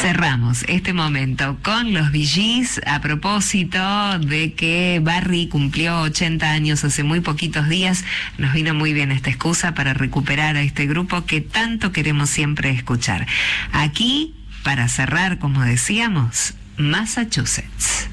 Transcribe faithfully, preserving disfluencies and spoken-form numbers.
Cerramos este momento con los Bee Gees a propósito de que Barry cumplió ochenta años hace muy poquitos días. Nos vino muy bien esta excusa para recuperar a este grupo que tanto queremos siempre escuchar. Aquí, para cerrar, como decíamos, Massachusetts.